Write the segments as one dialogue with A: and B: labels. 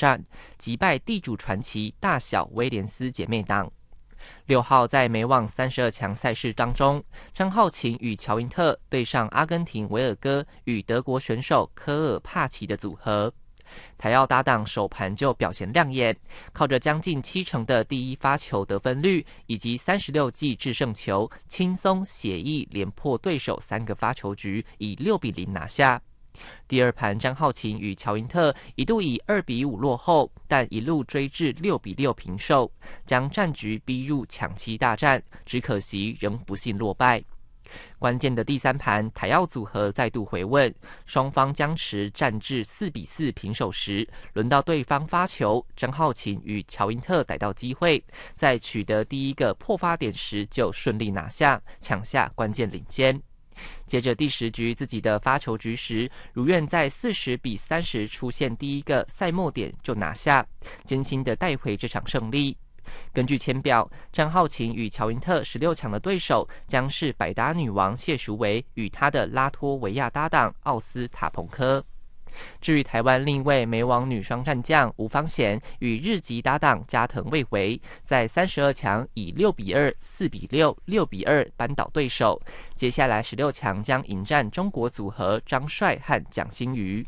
A: 战，击败地主传奇大小威廉斯姐妹档。6号在美网32强赛事当中，张浩晴与乔因特对上阿根廷维尔戈与德国选手科尔帕奇的组合。台澳搭档首盘就表现亮眼，靠着将近70%的第一发球得分率以及36记制胜球，轻松写意连破对手3个发球局，以6-0拿下。第二盘，张浩晴与乔因特一度以2-5落后，但一路追至6-6平手，将战局逼入抢七大战，只可惜仍不幸落败。关键的第三盘，台澳组合再度回问，双方僵持战至4-4平手时，轮到对方发球，张浩晴与乔因特逮到机会，在取得第一个破发点时就顺利拿下，抢下关键领先。接着第10局自己的发球局时，如愿在40-30出现第一个赛末点就拿下，艰辛的带回这场胜利。根据签表，张浩晴与乔因特16强的对手将是百搭女王谢淑薇与她的拉脱维亚搭档奥斯塔彭科。至于台湾另一位美网女双战将吴芳贤与日籍搭档加藤未唯，在32强以6-2、4-6、6-2扳倒对手，接下来16强将迎战中国组合张帅和蒋欣瑜。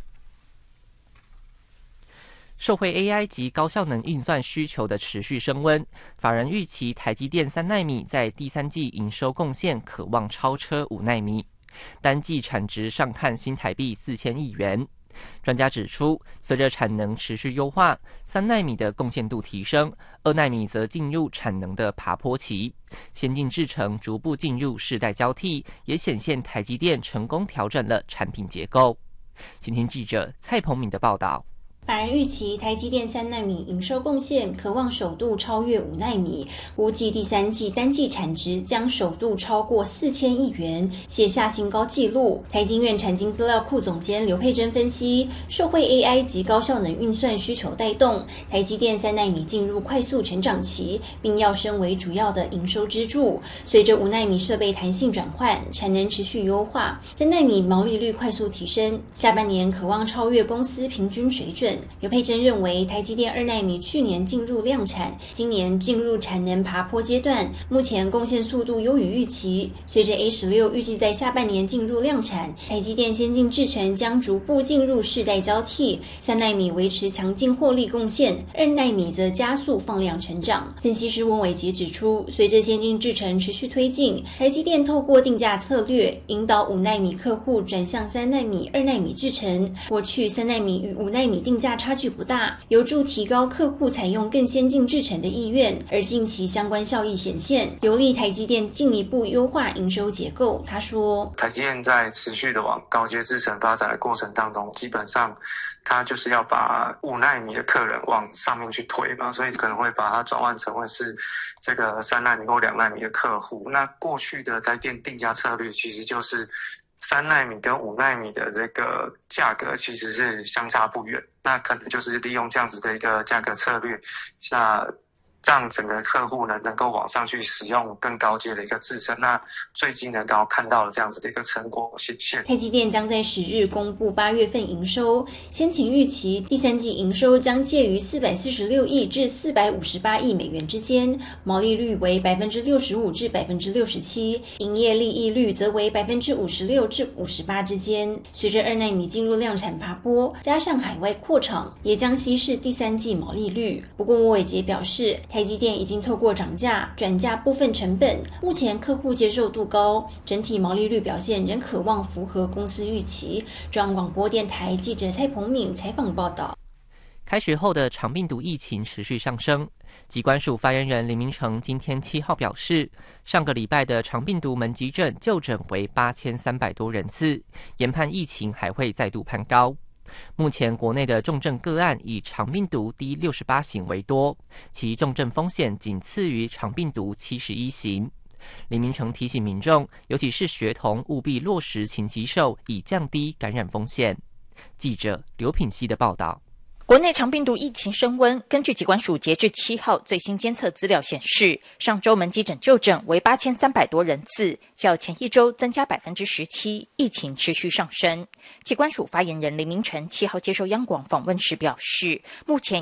A: 受惠 AI 及高效能运算需求的持续升温，法人预期台积电3奈米在第3季营收贡献可望超车5奈米，单季产值上看新台币4000亿元。专家指出，随着产能持续优化，3奈米的贡献度提升，2奈米则进入产能的爬坡期，先进制程逐步进入世代交替，也显现台积电成功调整了产品结构。今天记者蔡鹏敏的报道。
B: 法人预期台积电3奈米营收贡献可望首度超越5奈米，估计第3季单季产值将首度超过4000亿元，写下新高纪录。台经院产经资料库总监刘佩珍分析，受惠 AI 及高效能运算需求带动，台积电3奈米进入快速成长期，并要升为主要的营收支柱。随着5奈米设备弹性转换，产能持续优化，3奈米毛利率快速提升，下半年可望超越公司平均水准。刘佩珍认为，台积电2奈米去年进入量产，今年进入产能爬坡阶段，目前贡献速度优于预期。随着 A16 预计在下半年进入量产，台积电先进制程将逐步进入世代交替，3奈米维持强劲获利贡献，2奈米则加速放量成长。分析师温伟杰指出，随着先进制程持续推进，台积电透过定价策略，引导5奈米客户转向3奈米、2奈米制程。过去3奈米与5奈米定价差距不大，有助提高客户采用更先进制程的意愿，而近期相关效益显现，有利台积电进一步优化营收结构。他说，
C: 台积电在持续的往高阶制程发展的过程当中，基本上它就是要把5奈米的客人往上面去推嘛，所以可能会把它转换成为是这个3奈米或2奈米的客户。那过去的台积电定价策略其实就是3奈米跟5奈米的这个价格其实是相差不远，那可能就是利用这样子的一个价格策略，那让整个客户呢能够往上去使用更高阶的一个制程。那最近呢刚好看到了这样子的一个成果显现。
B: 台积电将在10日公布8月份营收，先前预期第3季营收将介于446亿至458亿美元之间，毛利率为65%至67%，营业利益率则为56%至58%之间。随着2奈米进入量产爬坡，加上海外扩厂，也将稀释第3季毛利率。不过，莫伟杰表示，台积电已经透过涨价转嫁部分成本，目前客户接受度高，整体毛利率表现仍可望符合公司预期。中央广播电台记者蔡鹏敏采访报道。
A: 开学后的肠病毒疫情持续上升，疾管署发言人林明诚今天7号表示，上个礼拜的肠病毒门急诊就诊为8300多人次，研判疫情还会再度攀高。目前国内的重症个案以肠病毒第68型为多，其重症风险仅次于肠病毒71型。林明诚提醒民众，尤其是学童，务必落实勤洗手，以降低感染风险。记者刘品希的报道。
D: 国内肠病毒疫情升温，根据疾管署截至7号最新监测资料显示，上周门急诊就诊为8300多人次，较前一周增加17%，疫情持续上升。疾管署发言人林明诚7号接受央广访问时表示，目前